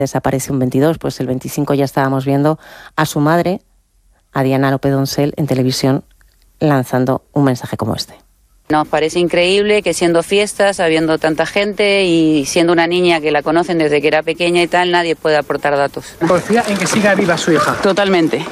desaparece un 22, pues el 25 ya estábamos viendo a su madre, a Diana López Doncel, en televisión, lanzando un mensaje como este. Nos parece increíble que siendo fiestas, habiendo tanta gente y siendo una niña que la conocen desde que era pequeña y tal, nadie puede aportar datos. ¿Confía en que siga viva su hija? Totalmente.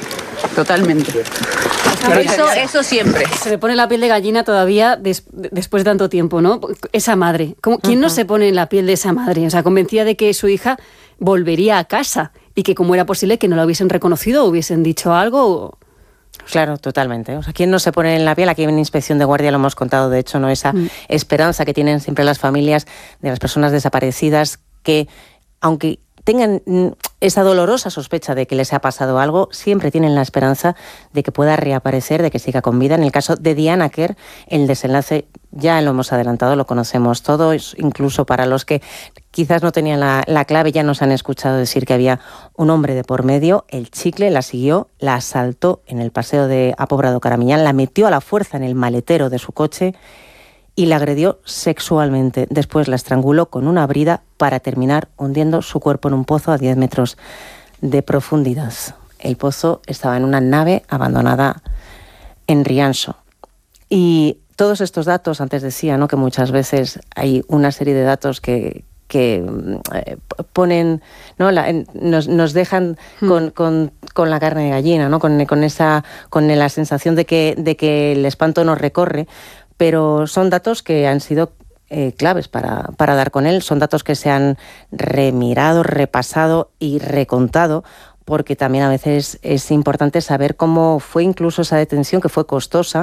Eso siempre. Se me pone la piel de gallina todavía después de tanto tiempo, ¿no? Esa madre. ¿Quién no se pone en la piel de esa madre? O sea, convencida de que su hija volvería a casa y que cómo era posible que no la hubiesen reconocido o hubiesen dicho algo. Claro, totalmente. O sea, ¿quién no se pone en la piel? Aquí en Inspección de Guardia lo hemos contado, de hecho, ¿no? Esa esperanza que tienen siempre las familias de las personas desaparecidas que, aunque tengan esa dolorosa sospecha de que les ha pasado algo, siempre tienen la esperanza de que pueda reaparecer, de que siga con vida. En el caso de Diana Quer, el desenlace ya lo hemos adelantado, lo conocemos todos, incluso para los que quizás no tenían la clave, ya nos han escuchado decir que había un hombre de por medio. El chicle la siguió, la asaltó en el paseo de Apobrado Caramiñán, la metió a la fuerza en el maletero de su coche y la agredió sexualmente. Después la estranguló con una brida para terminar hundiendo su cuerpo en un pozo a 10 metros de profundidad. El pozo estaba en una nave abandonada en Rianxo. Y todos estos datos, antes decía, ¿no?, que muchas veces hay una serie de datos que ponen, ¿no?, nos dejan con la carne de gallina, ¿no?, con la sensación de que el espanto nos recorre. Pero son datos que han sido claves para dar con él, son datos que se han remirado, repasado y recontado, porque también a veces es importante saber cómo fue incluso esa detención, que fue costosa.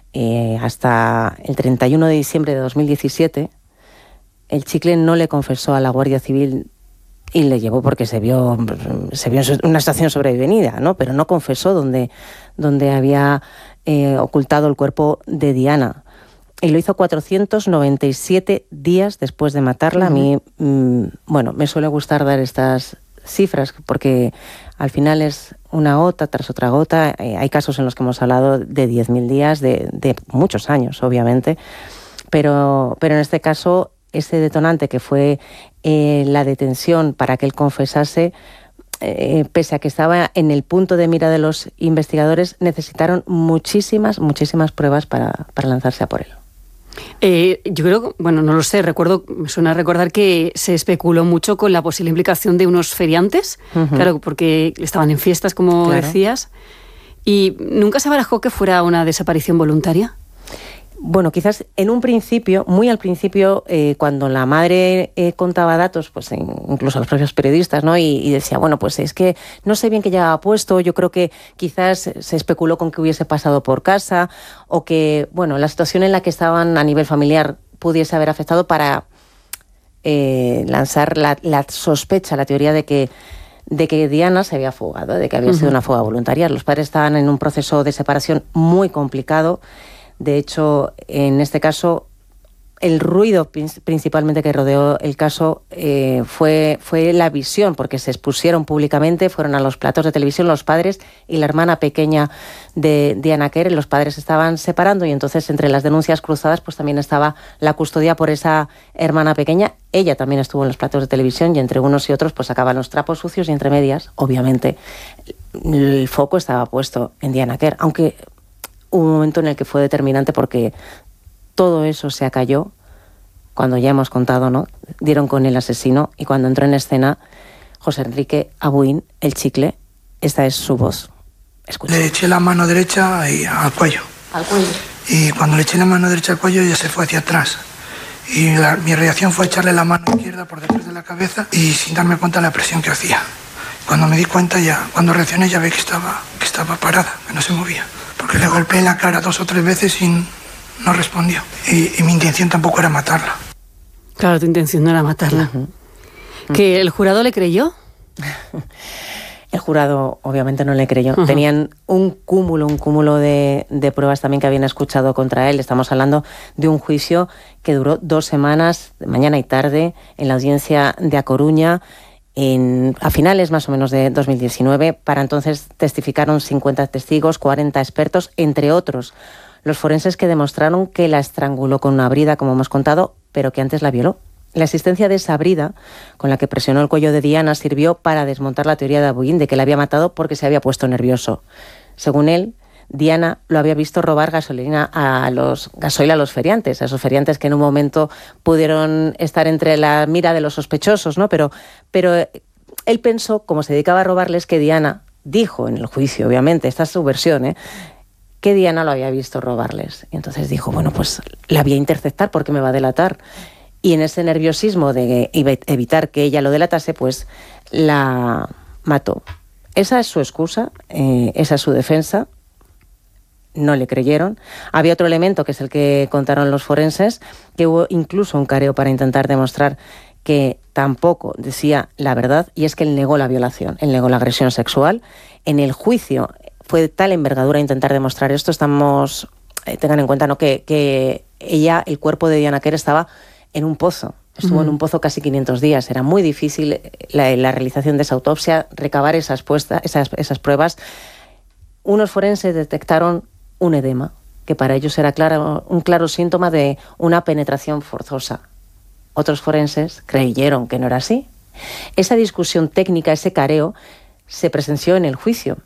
Hasta el 31 de diciembre de 2017, el chicle no le confesó a la Guardia Civil y le llevó porque se vio en una estación sobrevenida, ¿no? Pero no confesó dónde había ocultado el cuerpo de Diana. Y lo hizo 497 días después de matarla. A mí, me suele gustar dar estas cifras porque al final es una gota tras otra gota. Hay casos en los que hemos hablado de 10.000 días, de muchos años, obviamente. Pero en este caso, ese detonante que fue la detención para que él confesase, pese a que estaba en el punto de mira de los investigadores, necesitaron muchísimas pruebas para lanzarse a por él. Yo creo, no lo sé, me suena recordar que se especuló mucho con la posible implicación de unos feriantes, claro, porque estaban en fiestas, como decías, y nunca se barajó que fuera una desaparición voluntaria. Bueno, quizás en un principio, muy al principio, cuando la madre contaba datos, pues incluso a los propios periodistas, ¿no? Y decía, bueno, pues es que no sé bien qué llevaba puesto, yo creo que quizás se especuló con que hubiese pasado por casa o que, la situación en la que estaban a nivel familiar pudiese haber afectado para lanzar la sospecha, la teoría de que Diana se había fugado, de que había sido una fuga voluntaria. Los padres estaban en un proceso de separación muy complicado. De hecho, en este caso, el ruido principalmente que rodeó el caso fue la visión, porque se expusieron públicamente, fueron a los platos de televisión los padres y la hermana pequeña de Diana Quer. Los padres estaban separando y entonces entre las denuncias cruzadas pues también estaba la custodia por esa hermana pequeña. Ella también estuvo en los platos de televisión y entre unos y otros pues sacaban los trapos sucios y entre medias, obviamente, el foco estaba puesto en Diana Quer, aunque hubo un momento en el que fue determinante porque todo eso se acalló cuando ya hemos contado, ¿no? Dieron con el asesino y cuando entró en escena José Enrique Abuin, el chicle, esta es su voz. Escucha. Le eché la mano derecha al cuello. ¿Al cuello? Y cuando le eché la mano derecha al cuello ella se fue hacia atrás. Y mi reacción fue echarle la mano izquierda por detrás de la cabeza y sin darme cuenta de la presión que hacía. Cuando me di cuenta cuando reaccioné ya vi que estaba parada, que no se movía. Porque le golpeé la cara 2 o 3 veces y no respondió. Y mi intención tampoco era matarla. Claro, tu intención no era matarla. ¿Que el jurado le creyó? El jurado obviamente no le creyó. Tenían un cúmulo de pruebas también que habían escuchado contra él. Estamos hablando de un juicio que duró 2 semanas, mañana y tarde, en la audiencia de A Coruña, a finales más o menos de 2019. Para entonces testificaron 50 testigos, 40 expertos, entre otros los forenses que demostraron que la estranguló con una brida, como hemos contado, pero que antes la violó. La existencia de esa brida con la que presionó el cuello de Diana sirvió para desmontar la teoría de Abuin de que la había matado porque se había puesto nervioso. Según él, Diana lo había visto robar gasoil a los feriantes, a esos feriantes que en un momento pudieron estar entre la mira de los sospechosos, ¿no? Pero él pensó, como se dedicaba a robarles, que Diana dijo en el juicio, obviamente, esta es su versión, que Diana lo había visto robarles. Y entonces dijo, bueno, pues la voy a interceptar porque me va a delatar. Y en ese nerviosismo de evitar que ella lo delatase, pues la mató. Esa es su excusa, esa es su defensa. No le creyeron. Había otro elemento, que es el que contaron los forenses, que hubo incluso un careo para intentar demostrar que tampoco decía la verdad, y es que él negó la violación, él negó la agresión sexual. En el juicio fue tal envergadura intentar demostrar esto. Tengan en cuenta, ¿no?, que ella, el cuerpo de Diana Quer estaba en un pozo. Estuvo en un pozo casi 500 días. Era muy difícil la realización de esa autopsia, recabar esas pruebas. Unos forenses detectaron un edema, que para ellos era un claro síntoma de una penetración forzosa. Otros forenses creyeron que no era así. Esa discusión técnica, ese careo, se presenció en el juicio.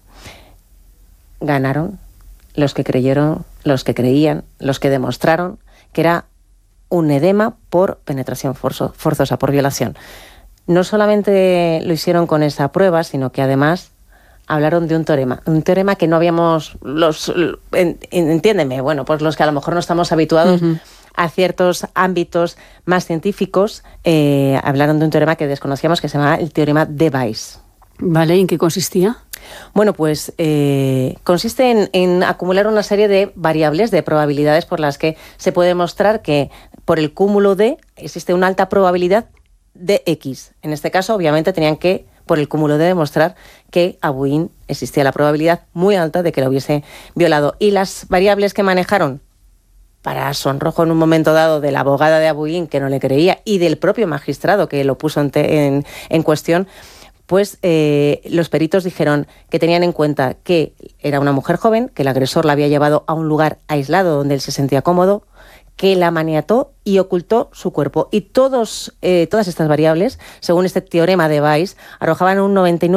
Ganaron los que creyeron, los que creían, los que demostraron que era un edema por penetración forzosa, por violación. No solamente lo hicieron con esa prueba, sino que además hablaron de un teorema que no habíamos, entiéndeme, bueno, pues los que a lo mejor no estamos habituados a ciertos ámbitos más científicos, hablaron de un teorema que desconocíamos, que se llama el teorema de Bayes. Vale, ¿en qué consistía? Bueno, pues consiste en acumular una serie de variables, de probabilidades por las que se puede demostrar que por el cúmulo de existe una alta probabilidad de X. En este caso, obviamente, tenían que, por el cúmulo de, demostrar que Abuin existía la probabilidad muy alta de que lo hubiese violado. Y las variables que manejaron, para sonrojo en un momento dado de la abogada de Abuin, que no le creía, y del propio magistrado que lo puso en cuestión, pues los peritos dijeron que tenían en cuenta que era una mujer joven, que el agresor la había llevado a un lugar aislado donde él se sentía cómodo, que la maniató y ocultó su cuerpo. Y todas estas variables, según este teorema de Bayes, arrojaban un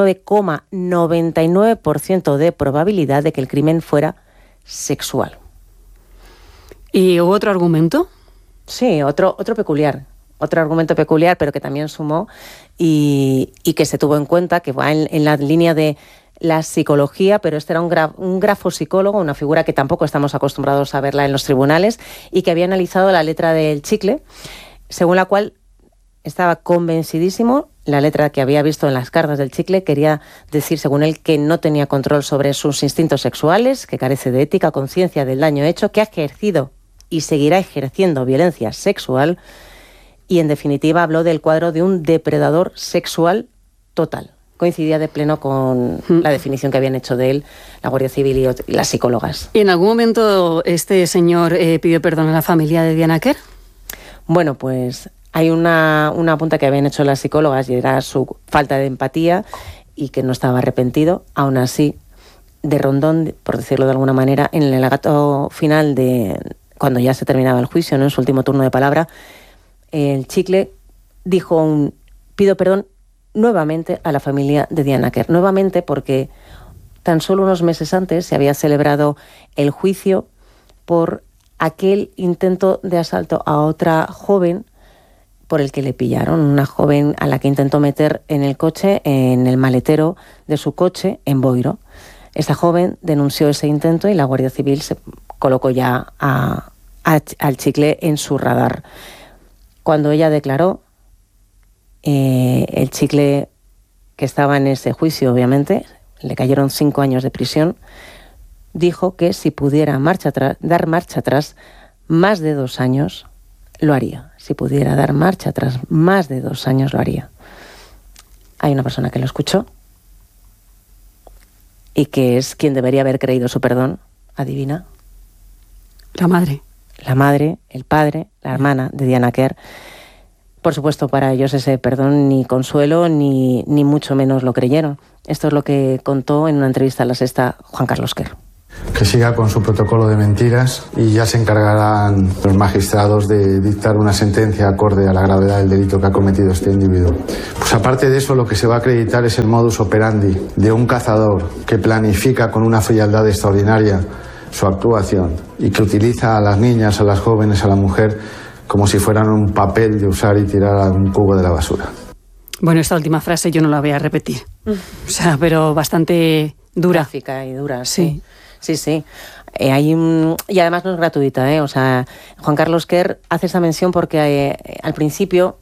99,99% de probabilidad de que el crimen fuera sexual. ¿Y hubo otro argumento? Sí, otro peculiar. Otro argumento peculiar, pero que también sumó y que se tuvo en cuenta, que va en la línea de la psicología, pero este era un grafopsicólogo, una figura que tampoco estamos acostumbrados a verla en los tribunales, y que había analizado la letra del chicle, según la cual estaba convencidísimo, la letra que había visto en las cartas del chicle quería decir, según él, que no tenía control sobre sus instintos sexuales, que carece de ética, conciencia del daño hecho, que ha ejercido y seguirá ejerciendo violencia sexual, y en definitiva habló del cuadro de un depredador sexual total. Coincidía de pleno con la definición que habían hecho de él la Guardia Civil y las psicólogas. ¿Y en algún momento este señor pidió perdón a la familia de Diana Quer? Bueno, pues hay una apunta que habían hecho las psicólogas, y era su falta de empatía y que no estaba arrepentido. Aún así, de rondón, por decirlo de alguna manera, en el alegato final cuando ya se terminaba el juicio, ¿no?, en su último turno de palabra, el chicle dijo pido perdón nuevamente a la familia de Diana Quer. Nuevamente porque tan solo unos meses antes se había celebrado el juicio por aquel intento de asalto a otra joven por el que le pillaron. Una joven a la que intentó meter en el coche, en el maletero de su coche, en Boiro. Esta joven denunció ese intento y la Guardia Civil se colocó ya al chicle en su radar. Cuando ella declaró, el chicle, que estaba en ese juicio, obviamente, le cayeron 5 años de prisión, dijo que si pudiera dar marcha atrás más de 2 años, lo haría. Si pudiera dar marcha atrás más de 2 años, lo haría. Hay una persona que lo escuchó y que es quien debería haber creído su perdón. ¿Adivina? La madre. La madre, el padre, la hermana de Diana Quer. Por supuesto, para ellos ese perdón ni consuelo ni mucho menos lo creyeron. Esto es lo que contó en una entrevista a La Sexta Juan Carlos Quer. que siga con su protocolo de mentiras y ya se encargarán los magistrados de dictar una sentencia acorde a la gravedad del delito que ha cometido este individuo. Pues aparte de eso, lo que se va a acreditar es el modus operandi de un cazador que planifica con una frialdad extraordinaria su actuación y que utiliza a las niñas, a las jóvenes, a la mujer como si fueran un papel de usar y tirar a un cubo de la basura. Bueno, esta última frase yo no la voy a repetir. O sea, pero bastante dura. Gráfica y dura, sí. Sí. Y además no es gratuita, ¿eh? O sea, Juan Carlos Quer hace esa mención porque al principio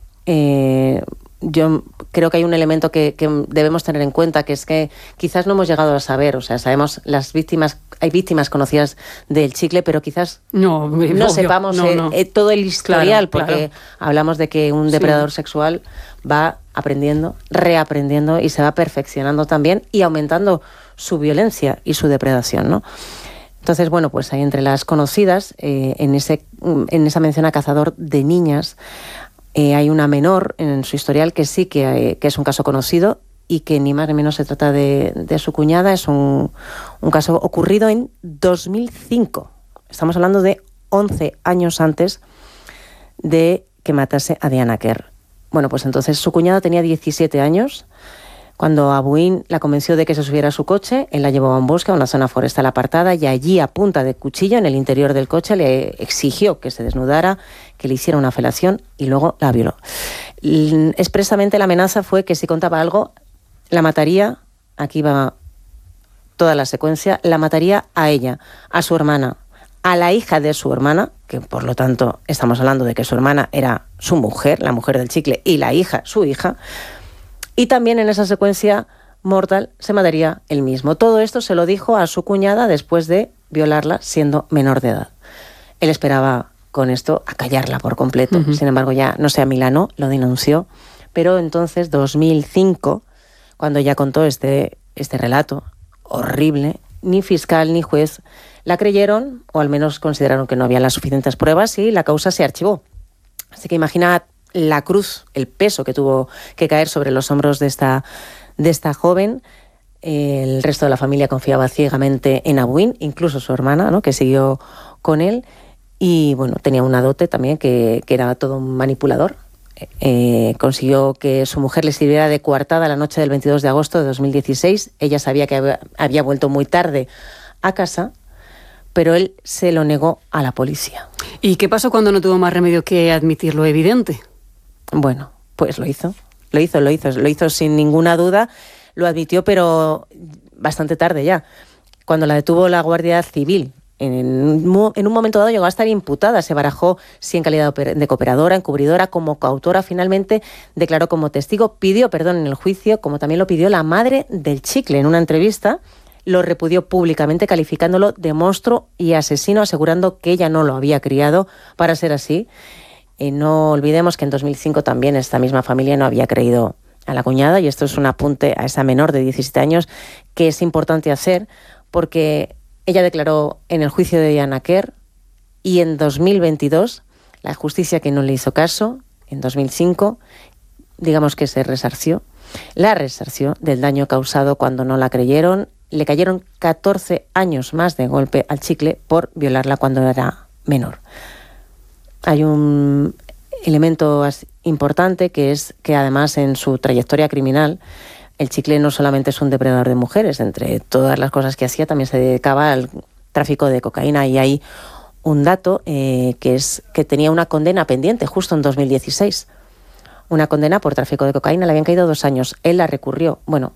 yo creo que hay un elemento que debemos tener en cuenta, que es que quizás no hemos llegado a saber, o sea, sabemos las víctimas, hay víctimas conocidas del chicle, pero quizás no sepamos todo el historial, porque hablamos de que un depredador sexual va aprendiendo, reaprendiendo y se va perfeccionando también y aumentando su violencia y su depredación, ¿no? Entonces, bueno, pues hay entre las conocidas, en esa mención a cazador de niñas, hay una menor en su historial que sí que es un caso conocido y que ni más ni menos se trata de su cuñada. Es un caso ocurrido en 2005. Estamos hablando de 11 años antes de que matase a Diana Quer. Bueno, pues entonces su cuñada tenía 17 años. Cuando Abuin la convenció de que se subiera a su coche, él la llevó a un bosque, a una zona forestal apartada, y allí, a punta de cuchillo, en el interior del coche, le exigió que se desnudara, que le hiciera una felación y luego la violó. Expresamente la amenaza fue que si contaba algo, la mataría, aquí va toda la secuencia, la mataría a ella, a su hermana, a la hija de su hermana, que por lo tanto estamos hablando de que su hermana era su mujer, la mujer del chicle, y la hija, su hija. Y también en esa secuencia mortal se mataría él mismo. Todo esto se lo dijo a su cuñada después de violarla siendo menor de edad. Él esperaba con esto acallarla por completo. Uh-huh. Sin embargo, ya no se amilanó, lo denunció. Pero entonces, 2005, cuando ya contó este relato horrible, ni fiscal ni juez la creyeron, o al menos consideraron que no había las suficientes pruebas, y la causa se archivó. Así que imagina la cruz, el peso que tuvo que caer sobre los hombros de esta joven. El resto de la familia confiaba ciegamente en Abuin, incluso su hermana, ¿no?, que siguió con él. Y bueno, tenía una dote también, que era todo un manipulador. Consiguió que su mujer le sirviera de coartada la noche del 22 de agosto de 2016. Ella sabía que había vuelto muy tarde a casa, pero él se lo negó a la policía. ¿Y qué pasó cuando no tuvo más remedio que admitir lo evidente? Bueno, pues lo hizo sin ninguna duda, lo admitió, pero bastante tarde ya, cuando la detuvo la Guardia Civil. En un momento dado llegó a estar imputada, se barajó si en calidad de cooperadora, encubridora, como coautora. Finalmente declaró como testigo, pidió perdón en el juicio, como también lo pidió la madre del chicle. En una entrevista lo repudió públicamente, calificándolo de monstruo y asesino, asegurando que ella no lo había criado para ser así. No olvidemos que en 2005 también esta misma familia no había creído a la cuñada, y esto es un apunte a esa menor de 17 años que es importante hacer, porque ella declaró en el juicio de Diana Quer, y en 2022 la justicia, que no le hizo caso, en 2005, digamos que la resarció del daño causado cuando no la creyeron. Le cayeron 14 años más de golpe al chicle por violarla cuando era menor. Hay un elemento importante, que es que además en su trayectoria criminal el chicle no solamente es un depredador de mujeres, entre todas las cosas que hacía también se dedicaba al tráfico de cocaína, y hay un dato que es que tenía una condena pendiente justo en 2016. Una condena por tráfico de cocaína, le habían caído 2 años. Él la recurrió. Bueno,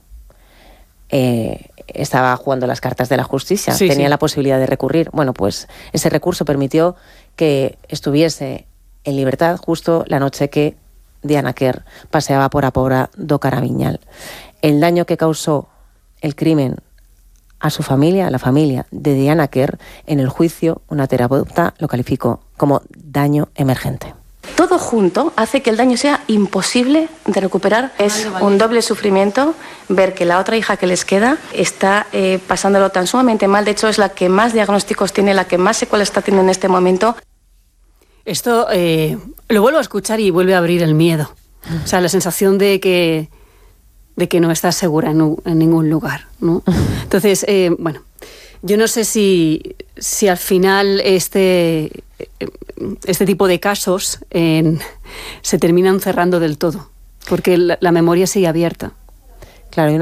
estaba jugando las cartas de la justicia, tenía la posibilidad de recurrir. Bueno, pues ese recurso permitió que estuviese en libertad justo la noche que Diana Quer paseaba por a Pobra do Caramiñal. El daño que causó el crimen a su familia, a la familia de Diana Quer, en el juicio una terapeuta lo calificó como daño emergente. Todo junto hace que el daño sea imposible de recuperar. Es un doble sufrimiento ver que la otra hija que les queda está pasándolo tan sumamente mal. De hecho, es la que más diagnósticos tiene, la que más secuelas está teniendo en este momento. Esto lo vuelvo a escuchar y vuelve a abrir el miedo. O sea, la sensación de que no estás segura en ningún lugar, ¿no? Entonces, bueno, Yo no sé si al final este tipo de casos se terminan cerrando del todo, porque la memoria sigue abierta. Claro,